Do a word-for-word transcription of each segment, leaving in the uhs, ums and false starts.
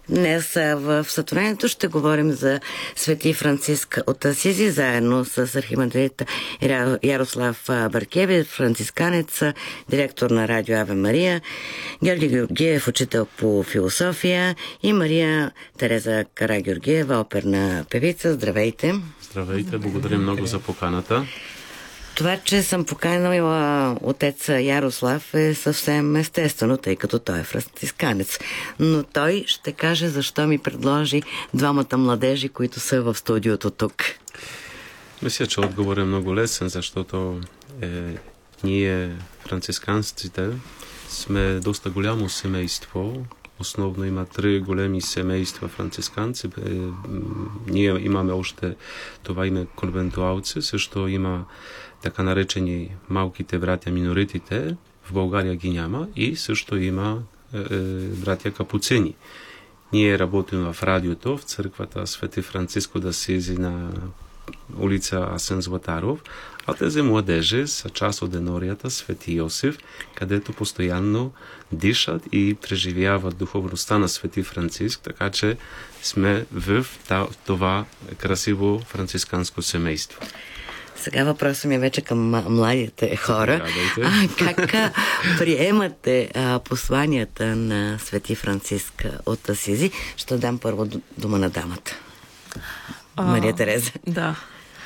Днес в сътворението ще говорим за Свети Франциск от Асизи, заедно с архимандрит Ярослав Бъркевич, францисканец, директор на радио Аве Мария, Георги Георгиев, учител по философия, и Мария Тереза Карагеоргиева, оперна певица. Здравейте! Здравейте, благодаря много за поканата. Това, че съм поканила отец Ярослав, е съвсем естествено, тъй като той е францисканец. Но той ще каже защо ми предложи двамата младежи, които са в студиото тук. Мисля, че отговор е много лесен, защото е, ние, францисканците, сме доста голямо семейство. Основно има три големи семейства францисканци. Е, ние имаме още това име конвентуалци, също има така наречени малките братя миноритите, в България ги няма, и също има е, е, братя капуцини. Ние работим в радиото, в църквата Свети Франциско да Асизи на улица Асен Златаров, а тези младежи са част от енорията Свети Йосиф, където постоянно дишат и преживяват духовността на Свети Франциск, така че сме в това красиво францисканско семейство. Сега въпросът ми е вече към младите хора. А, как приемате а, посланията на Свети Франциск от Асизи? Ще дам първо дума на дамата. А, Мария Тереза. Да.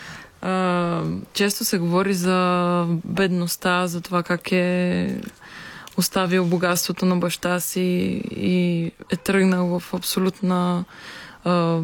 А, често се говори за бедността, за това как е оставил богатството на баща си и е тръгнал в абсолютна а,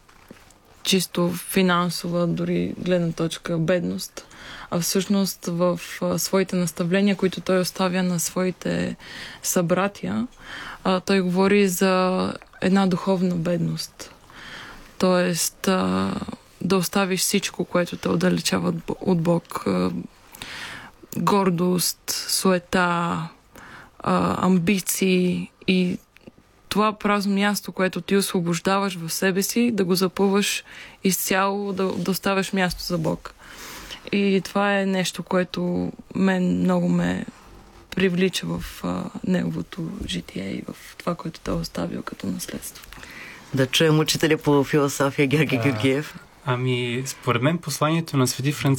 чисто финансова, дори гледна точка, бедност. А всъщност в а, своите наставления, които той оставя на своите събратия, а, той говори за една духовна бедност. Тоест а, да оставиш всичко, което те отдалечава от Бог. А, гордост, суета, а, амбиции и това празно място, което ти освобождаваш в себе си, да го запълваш изцяло, да, да оставяш място за Бог. И това е нещо, което мен много ме привлича в а, неговото житие и в това, което той е оставил като наследство. Да чуем учителя по философия Георги Георгиев. Ами, според мен посланието на Свети Франциск